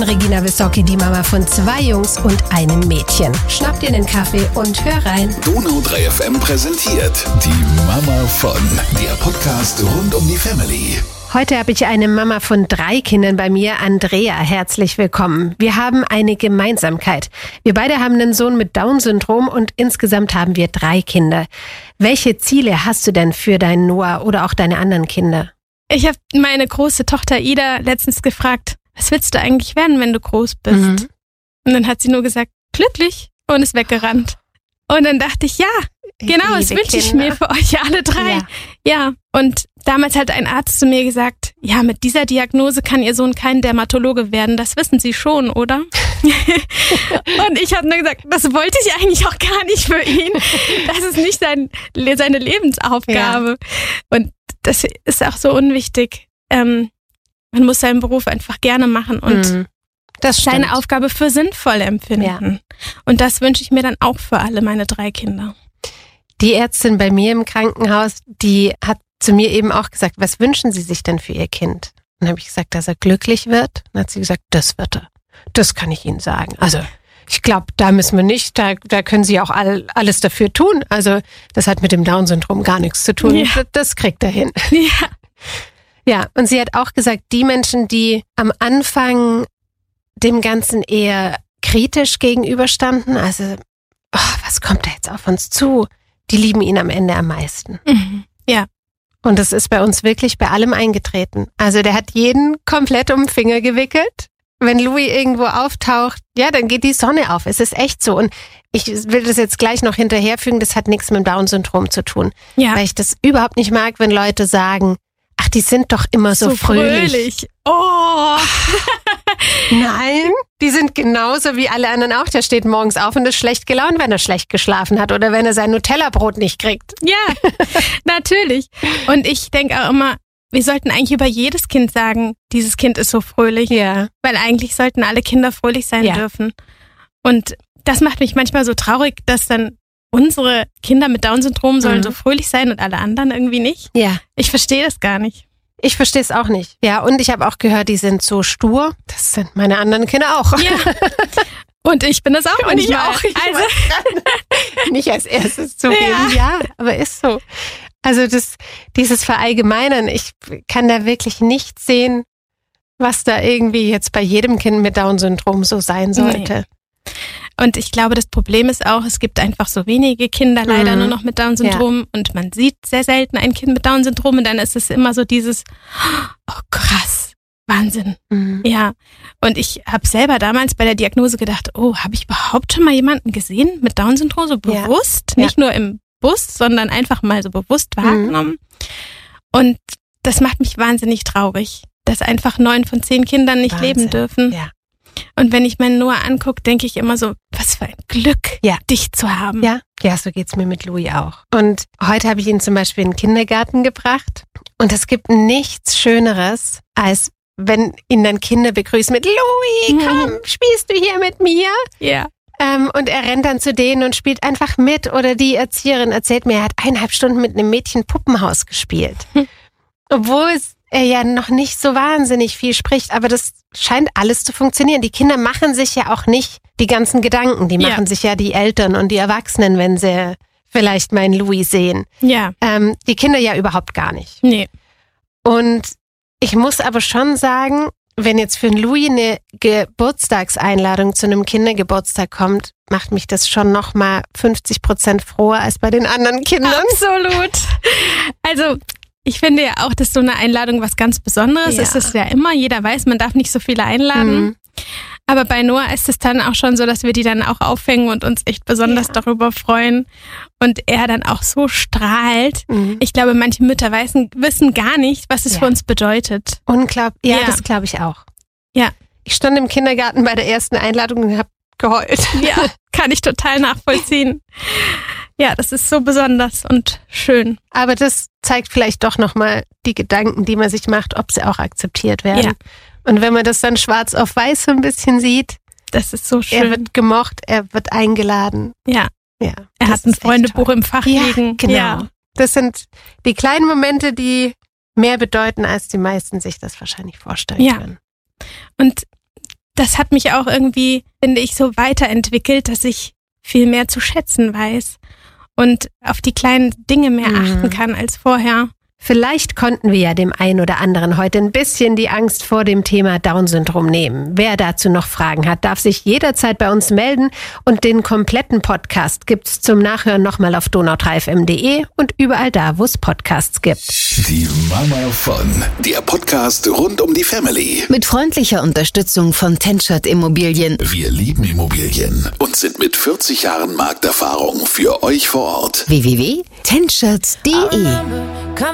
Regina Wissocki, die Mama von 2 Jungs und einem Mädchen. Schnapp dir einen Kaffee und hör rein. Donau 3 FM präsentiert die Mama von, der Podcast rund um die Family. Heute habe ich eine Mama von 3 Kindern bei mir, Andrea. Herzlich willkommen. Wir haben eine Gemeinsamkeit. Wir beide haben einen Sohn mit Down-Syndrom und insgesamt haben wir 3 Kinder. Welche Ziele hast du denn für deinen Noah oder auch deine anderen Kinder? Ich habe meine große Tochter Ida letztens gefragt, was willst du eigentlich werden, wenn du groß bist? Und dann hat sie nur gesagt, glücklich, und ist weggerannt. Und dann dachte ich, ja, genau, das wünsche ich mir für euch alle 3. Ja, und damals hat ein Arzt zu mir gesagt, ja, mit dieser Diagnose kann Ihr Sohn kein Dermatologe werden, das wissen Sie schon, oder? Und ich habe nur gesagt, das wollte ich eigentlich auch gar nicht für ihn. Das ist nicht seine Lebensaufgabe. Ja. Und das ist auch so unwichtig. Man muss seinen Beruf einfach gerne machen und seine Aufgabe für sinnvoll empfinden. Ja. Und das wünsche ich mir dann auch für alle meine 3 Kinder. Die Ärztin bei mir im Krankenhaus, die hat zu mir eben auch gesagt, was wünschen Sie sich denn für Ihr Kind? Und dann habe ich gesagt, dass er glücklich wird. Dann hat sie gesagt, das wird er. Das kann ich Ihnen sagen. Also ich glaube, da müssen wir nicht, da können Sie auch alles dafür tun. Also das hat mit dem Down-Syndrom gar nichts zu tun. Ja. Das kriegt er hin. Ja. Ja, und sie hat auch gesagt, die Menschen, die am Anfang dem Ganzen eher kritisch gegenüberstanden, also was kommt da jetzt auf uns zu, die lieben ihn am Ende am meisten. Ja. Und das ist bei uns wirklich bei allem eingetreten. Also der hat jeden komplett um den Finger gewickelt. Wenn Louis irgendwo auftaucht, ja, dann geht die Sonne auf. Es ist echt so. Und ich will das jetzt gleich noch hinterherfügen, das hat nichts mit dem Down-Syndrom zu tun. Ja. Weil ich das überhaupt nicht mag, wenn Leute sagen, ach, die sind doch immer so fröhlich. Oh! Nein, die sind genauso wie alle anderen auch. Der steht morgens auf und ist schlecht gelaunt, wenn er schlecht geschlafen hat oder wenn er sein Nutella-Brot nicht kriegt. Ja, natürlich. Und ich denke auch immer, wir sollten eigentlich über jedes Kind sagen, dieses Kind ist so fröhlich. Ja. Weil eigentlich sollten alle Kinder fröhlich sein dürfen. Und das macht mich manchmal so traurig, dass dann unsere Kinder mit Down-Syndrom sollen so fröhlich sein und alle anderen irgendwie nicht. Ja. Ich verstehe das gar nicht. Ich verstehe es auch nicht. Ja, und ich habe auch gehört, die sind so stur. Das sind meine anderen Kinder auch. Ja. Und ich bin das auch manchmal. Und ich auch. Also nicht als erstes zugeben. Ja, aber ist so. Also dieses Verallgemeinern, ich kann da wirklich nicht sehen, was da irgendwie jetzt bei jedem Kind mit Down-Syndrom so sein sollte. Nee. Und ich glaube, das Problem ist auch, es gibt einfach so wenige Kinder leider nur noch mit Down-Syndrom und man sieht sehr selten ein Kind mit Down-Syndrom und dann ist es immer so dieses, oh krass, Wahnsinn. Ja, und ich habe selber damals bei der Diagnose gedacht, oh, habe ich überhaupt schon mal jemanden gesehen mit Down-Syndrom so bewusst? Nicht nur im Bus, sondern einfach mal so bewusst wahrgenommen. Und das macht mich wahnsinnig traurig, dass einfach 9 von 10 Kindern nicht leben dürfen. Ja. Und wenn ich meinen Noah angucke, denke ich immer so, was für ein Glück, dich zu haben. Ja, so geht's mir mit Louis auch. Und heute habe ich ihn zum Beispiel in den Kindergarten gebracht. Und es gibt nichts Schöneres, als wenn ihn dann Kinder begrüßen mit Louis, komm, spielst du hier mit mir? Ja. Und er rennt dann zu denen und spielt einfach mit. Oder die Erzieherin erzählt mir, er hat 1,5 Stunden mit einem Mädchen Puppenhaus gespielt. Obwohl er ja noch nicht so wahnsinnig viel spricht, aber das scheint alles zu funktionieren. Die Kinder machen sich ja auch nicht die ganzen Gedanken, die machen sich ja die Eltern und die Erwachsenen, wenn sie vielleicht meinen Louis sehen. Ja. Die Kinder ja überhaupt gar nicht. Nee. Und ich muss aber schon sagen, wenn jetzt für einen Louis eine Geburtstagseinladung zu einem Kindergeburtstag kommt, macht mich das schon nochmal 50% froher als bei den anderen Kindern. Absolut. Also ich finde ja auch, dass so eine Einladung was ganz Besonderes ist. Es ja immer. Jeder weiß, man darf nicht so viele einladen. Aber bei Noah ist es dann auch schon so, dass wir die dann auch aufhängen und uns echt besonders darüber freuen. Und er dann auch so strahlt. Ich glaube, manche Mütter wissen gar nicht, was es für uns bedeutet. Unglaublich. Ja, das glaube ich auch. Ja. Ich stand im Kindergarten bei der ersten Einladung und habe geheult. Ja, kann ich total nachvollziehen. Ja, das ist so besonders und schön. Aber das zeigt vielleicht doch nochmal die Gedanken, die man sich macht, ob sie auch akzeptiert werden. Ja. Und wenn man das dann schwarz auf weiß so ein bisschen sieht, das ist so schön. Er wird gemocht, er wird eingeladen. Ja. Er hat ein Freundebuch im Fach liegen. Genau. Ja. Das sind die kleinen Momente, die mehr bedeuten, als die meisten sich das wahrscheinlich vorstellen können. Und das hat mich auch irgendwie, finde ich, so weiterentwickelt, dass ich viel mehr zu schätzen weiß und auf die kleinen Dinge mehr achten kann als vorher. Vielleicht konnten wir ja dem einen oder anderen heute ein bisschen die Angst vor dem Thema Down-Syndrom nehmen. Wer dazu noch Fragen hat, darf sich jederzeit bei uns melden und den kompletten Podcast gibt's zum Nachhören nochmal auf donau3fm.de und überall da, wo es Podcasts gibt. Die Mama von, der Podcast rund um die Family. Mit freundlicher Unterstützung von Tenschert Immobilien. Wir lieben Immobilien und sind mit 40 Jahren Markterfahrung für euch vor Ort. www.tenschert.de